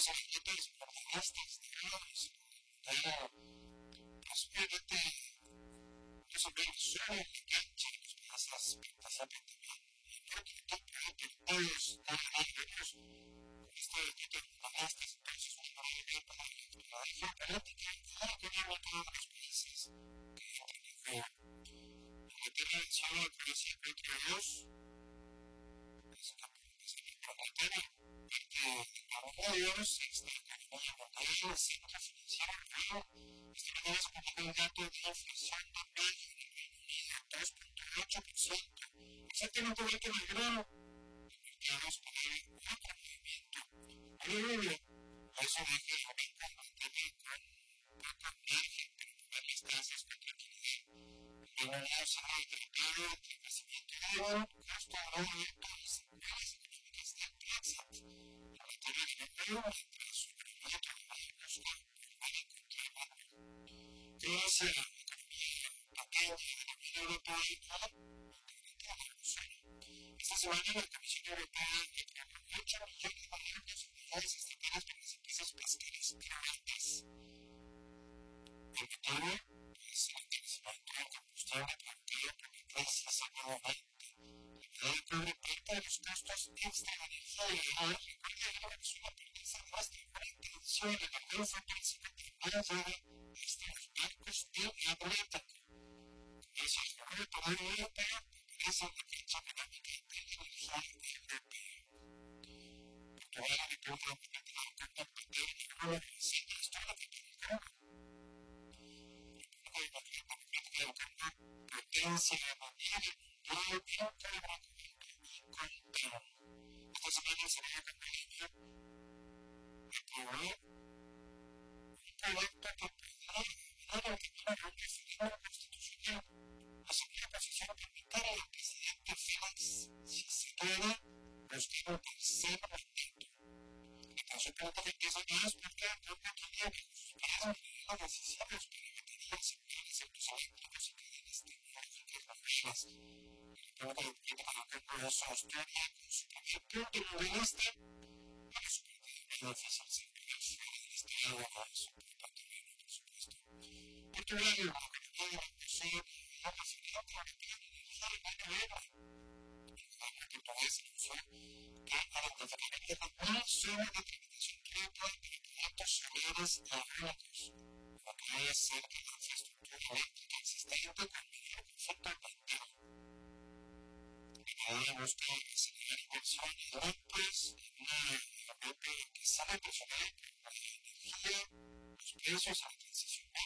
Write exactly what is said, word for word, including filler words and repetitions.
energéticos importantes, digamos, pero pues obviamente yo siempre suelo enganche los pasas pasando también. Y creo que todos están ellos esto de que estas entonces un modelo de para la exploración política y económica de los países que en intervención con ese encuentro de Dios es una preocupación importante porque la Dios está en la economía mundial, el centro financiero global, estimamos como un dato de inflación de mayo en el Reino Unido, dos punto ocho por ciento, exactamente igual que en el grano, mercados para el otro movimiento. Luego, eso deja la banca mantener con poco margen para tomar las tasas con tranquilidad. El Reino Unido se ha detenido entre el crecimiento global, costo de oro alto y señales económicas del Brexit. En materia de empleo, mientras su economía todavía busca formar el contrato. Tras la economía pequeña de la Unión Europea y la integrante de la eurozona. Esta semana la Comisión Europea declaró ocho millones de euros en unidades estatales para las empresas pesqueras privadas. El motivo es el encarecimiento del combustible planteado por la crisis económica. La medida cubre parte de los costos extra de energía y gas. Recuerda que Venezuela pertenece a nuestra fuerte tensión en la bolsa principal más allá hasta los barcos del Adriático. Es el correo para la Europea que es la fecha económica de la energía europea. Portugal le compra un plan de la Copa Partida de la Copa de Cine histórica de la Copa. La República Democrática del Congo, potencia mundial y mundial en colaboración y control. Esta semana se va a Bolivia aprobó un proyecto que podría ayudar a obtener una reforma constitucional. Asamblea Oposición permitirá al presidente Félix Tshisekedi buscar un tercer mandato. La consulta de empieza más porque apunta que había que superar las decisiones para baterías celulares, autos eléctricos y cadenas tecnológicas rafaelas. La República Democrática del Congo sostuvo con su primer punto mundialista a la superioridad difícil seguridad fuera del Estado a su departamento, por supuesto. Portugal, la economía de la Unión la Facilidad Europea de Energía renovable. El gobierno portugués anunció que identificaría una zona de tramitación previa para proyectos solares y eólicos, lo que debe ser que la infraestructura eléctrica existente con menor efecto ambiental. La medida busca acelerar inversión en limpias en una Europa que sabe personal por la energía, los precios, la